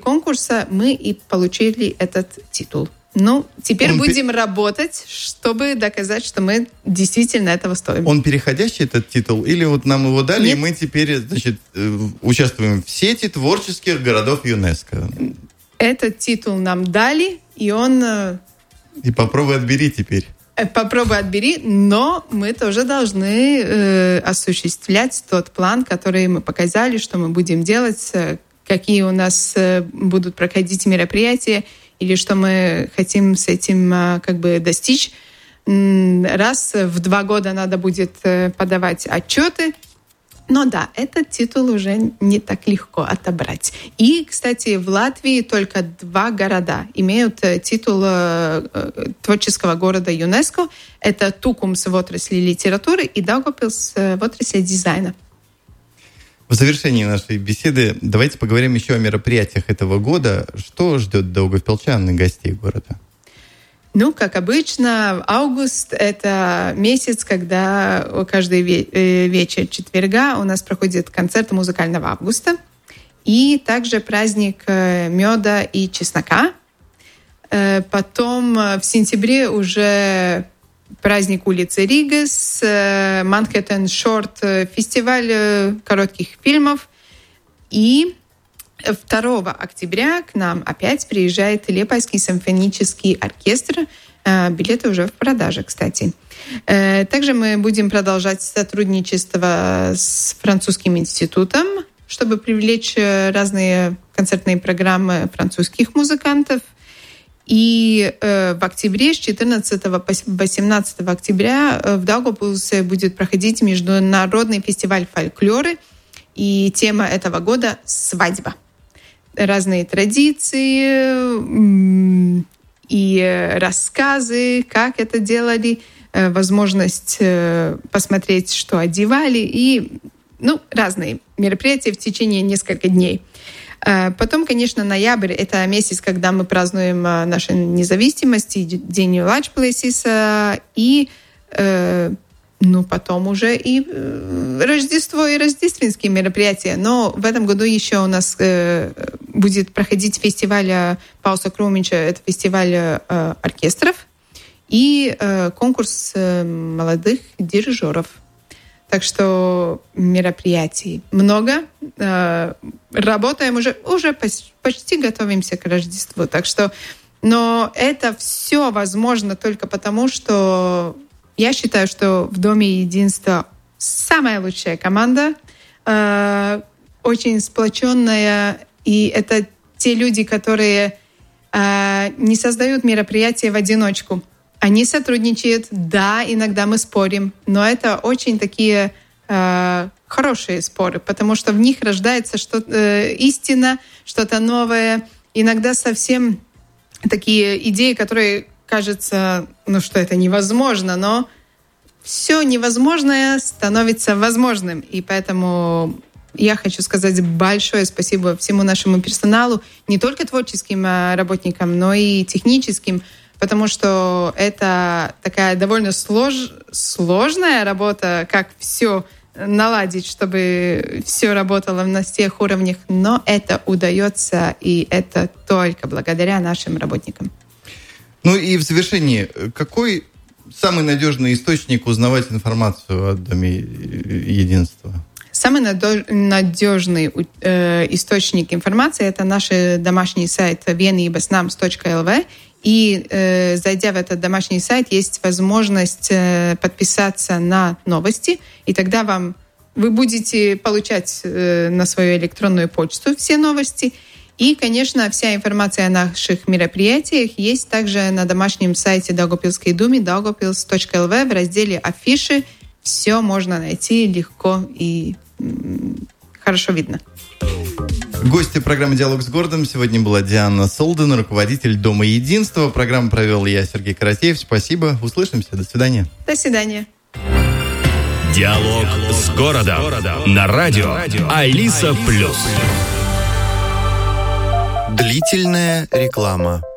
конкурса мы и получили этот титул. Ну, теперь будем работать, чтобы доказать, что мы действительно этого стоим. Он переходящий, этот титул? Или вот нам его дали, Нет. и мы теперь, значит, участвуем в сети творческих городов ЮНЕСКО? Этот титул нам дали, и он... И попробуй отбери теперь. Попробуй отбери, но мы тоже должны осуществлять тот план, который мы показали, что мы будем делать, какие у нас будут проходить мероприятия, или что мы хотим с этим как бы достичь. Раз в 2 года надо будет подавать отчеты. Но да, этот титул уже не так легко отобрать. И, кстати, в Латвии только 2 города имеют титул творческого города ЮНЕСКО. Это Тукумс в отрасли литературы и Даугавпилс в отрасли дизайна. В завершении нашей беседы давайте поговорим еще о мероприятиях этого года. Что ждет даугавпилчан и гостей города? Ну, как обычно, август – это месяц, когда каждый вечер четверга у нас проходит концерт музыкального августа. И также праздник меда и чеснока. Потом в сентябре уже праздник улицы Ригас, Манхэттен Шорт, фестиваль коротких фильмов. И 2 октября к нам опять приезжает Лиепайский симфонический оркестр. Билеты уже в продаже, кстати. Также мы будем продолжать сотрудничество с французским институтом, чтобы привлечь разные концертные программы французских музыкантов. И в октябре, с 14 по 18 октября в Даугавпилсе будет проходить международный фестиваль фольклора. И тема этого года – свадьба. Разные традиции и рассказы, как это делали, возможность посмотреть, что одевали, и разные мероприятия в течение нескольких дней. Потом, конечно, ноябрь – это месяц, когда мы празднуем нашу независимость, и День Large Places, и потом уже и Рождество, и рождественские мероприятия. Но в этом году еще у нас будет проходить фестиваль Пауса Крумича, это фестиваль оркестров, и конкурс молодых дирижеров. Так что мероприятий много. Работаем уже почти готовимся к Рождеству. Так что, но это все возможно только потому, что я считаю, что в Доме единства самая лучшая команда, очень сплоченная, и это те люди, которые не создают мероприятия в одиночку. Они сотрудничают, да, иногда мы спорим, но это очень такие хорошие споры, потому что в них рождается что-то истина, что-то новое, иногда совсем такие идеи, которые кажется, что это невозможно, но все невозможное становится возможным. И поэтому я хочу сказать большое спасибо всему нашему персоналу, не только творческим работникам, но и техническим, потому что это такая довольно сложная работа, как все наладить, чтобы все работало на всех уровнях, но это удается, и это только благодаря нашим работникам. Ну и в завершении, какой самый надежный источник узнавать информацию о Доме единства? Самый надежный источник информации – это наш домашний сайт vienībasnams.lv. И зайдя в этот домашний сайт, есть возможность подписаться на новости, и тогда вы будете получать на свою электронную почту все новости. И, конечно, вся информация о наших мероприятиях есть также на домашнем сайте Даугавпилской думы daugavpils.lv в разделе «Афиши». Все можно найти легко и хорошо видно. Гостья программы «Диалог с городом» сегодня была Диана Солден, руководитель Дома единства. Программу провел я, Сергей Каратеев. Спасибо. Услышимся. До свидания. До свидания. «Диалог с городом» на радио Алиса+. Длительная реклама.